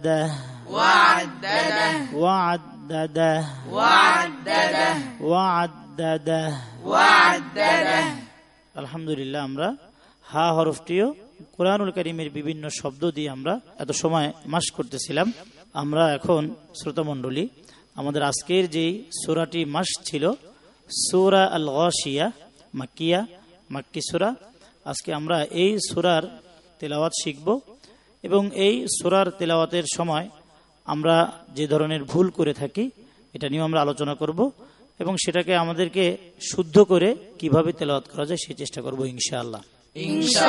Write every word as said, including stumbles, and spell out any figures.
وعدده وعدده وعدده وعدده وعدده আলহামদুলিল্লাহ। আমরা হা হরফটিও কোরআনুল কারীমের বিভিন্ন শব্দ দিয়ে আমরা এত সময় মাস করতেছিলাম। আমরা এখন শ্রোতামণ্ডলী, আমাদের আজকের যেই সূরাটি মাস ছিল সূরা আল গাশিয়া, মাক্কিয়া, মাক্কি সূরা। আজকে আমরা এই সূরার তেলাওয়াত শিখব এবং এই সূরার তেলাওয়াতের সময় আমরা যে ধরনের ভুল করে থাকি এটা নিয়েও আমরা আলোচনা করব এবং সেটাকে আমাদেরকে শুদ্ধ করে কিভাবে তেলাওয়াত করা যায় সেই চেষ্টা করব ইনশাআল্লাহ। ইনশাআল্লাহ।